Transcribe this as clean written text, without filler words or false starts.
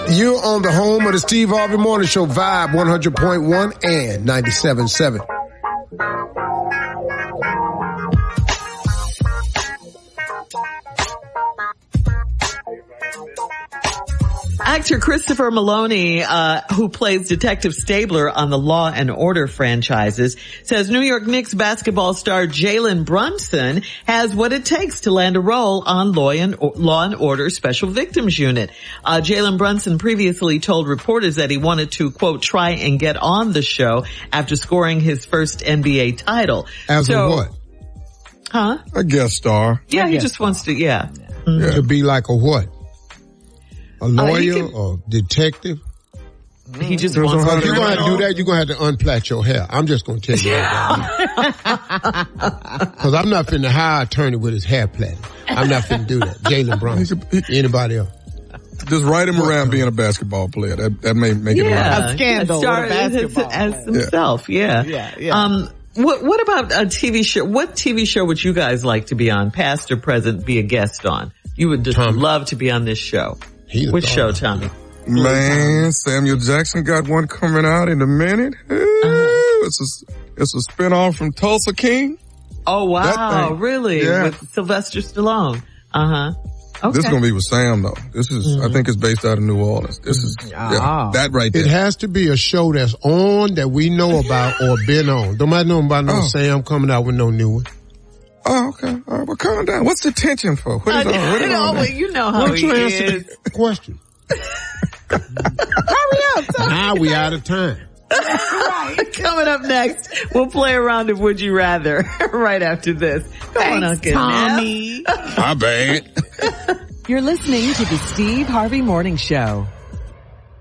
You're on the home of the Steve Harvey Morning Show, Vibe 100.1 and 97.7. Actor Christopher Maloney, who plays Detective Stabler on the Law and Order franchises, says New York Knicks basketball star Jalen Brunson has what it takes to land a role on Law and Order Special Victims Unit. Jalen Brunson previously told reporters that he wanted to, quote, try and get on the show after scoring his first NBA title. As a what? Huh? A guest star. Yeah, he just wants to, yeah. Mm-hmm. To be like a what? A lawyer or detective? He just wants to. If you're going to do that, you're going to have to unplait your hair. I'm just going to tell you that. Because I'm not finna hire an attorney with his hair plaited. I'm not finna do that. Jalen Brunson. Anybody else? Just write him around being a basketball player. That may make it a scandal. As himself, yeah. What about a TV show? What TV show would you guys like to be on, past or present, be a guest on? You would just love to be on this show. Which show, Tommy? Man, Samuel Jackson got one coming out in a minute. It's a spinoff from Tulsa King. Oh, wow. Really? Yeah. With Sylvester Stallone. Okay. This is going to be with Sam, though. This is, I think it's based out of New Orleans. This is, that right there. It has to be a show that's on that we know about or been on. Don't matter know about no Sam coming out with no new one. Oh, okay. All right, well, calm down. What's the tension for? What is you know how he is. The question. Hurry up, Tommy. Now we out of time. Right. Coming up next, we'll play a round of Would You Rather right after this. Come on, Uncle Tommy. My bad. You're listening to the Steve Harvey Morning Show.